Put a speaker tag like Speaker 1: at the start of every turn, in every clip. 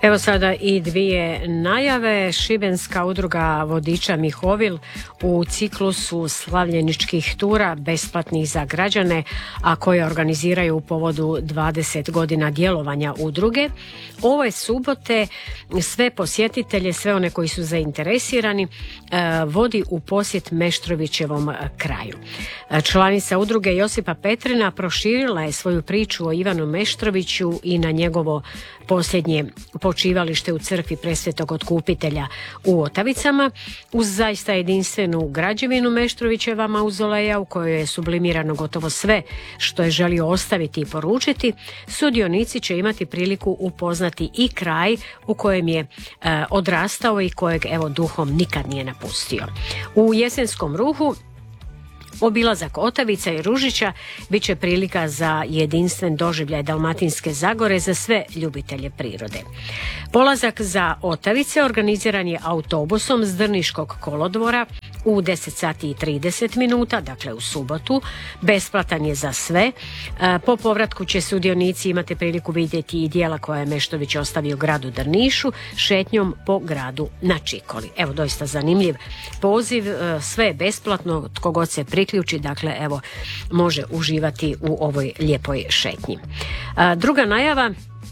Speaker 1: Evo sada i dvije najave. Šibenska udruga vodiča Mihovil u ciklusu slavljeničkih tura besplatnih za građane, a koje organiziraju u povodu 20 godina djelovanja udruge. Ove subote sve posjetitelje, sve one koji su zainteresirani, vodi u posjet Meštrovićevom kraju. Članica udruge Josipa Petrina proširila je svoju priču o Ivanu Meštroviću i na njegovo posljednje počivalište u crkvi Presvetog Otkupitelja u Otavicama, uz zaista jedinstvenu građevinu Meštrovićeva mauzoleja u kojoj je sublimirano gotovo sve što je želio ostaviti i poručiti. Sudionici će imati priliku upoznati i kraj u kojem je odrastao i kojeg duhom nikad nije napustio. U jesenskom ruhu obilazak Otavica i Ružića bit će prilika za jedinstven doživljaj Dalmatinske Zagore za sve ljubitelje prirode. Polazak za Otavice organiziran je autobusom s Drniškog kolodvora u 10 sati i 30 minuta, dakle u subotu. Besplatan je za sve. Po povratku će sudionici imati priliku vidjeti i dijela koje je Meštrović ostavio gradu Drnišu šetnjom po gradu na Čikoli. Evo, doista zanimljiv poziv, sve je besplatno, tko god se priključi, dakle može uživati u ovoj lijepoj šetnji. Druga najava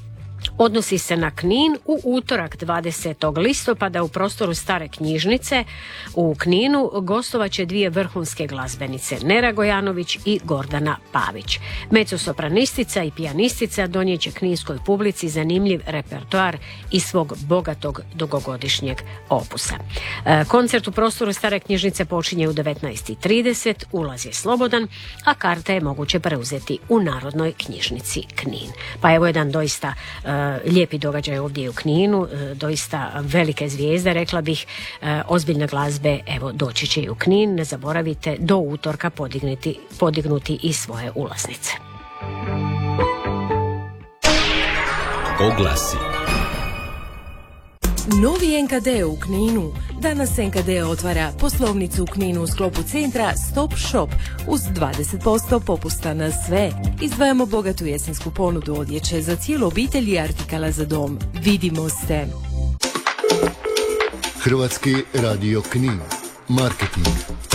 Speaker 1: odnosi se na Knin. U utorak 20. listopada u prostoru Stare knjižnice u Kninu gostovaće dvije vrhunske glazbenice, Nera Gojanović i Gordana Pavić. Mezzosopranistica i pijanistica donijet će kninskoj publici zanimljiv repertoar iz svog bogatog dugogodišnjeg opusa. Koncert u prostoru Stare knjižnice počinje u 19:30, ulaz je slobodan, a karte je moguće preuzeti u Narodnoj knjižnici Knin. Pa evo jedan doista lijepi događaj ovdje u Kninu, doista velike zvijezde, rekla bih, ozbiljne glazbe, doći će i u Knin. Ne zaboravite do utorka podignuti i svoje ulaznice.
Speaker 2: Oglasi.
Speaker 3: Novi NKD u Kninu. Danas NKD otvara poslovnicu u Kninu u sklopu centra Stop Shop uz 20% popusta na sve. Izdvajamo bogatu jesensku ponudu odjeće za cijelu obitelj i artikala za dom. Vidimo se.
Speaker 4: Hrvatski radio Knin. Marketing.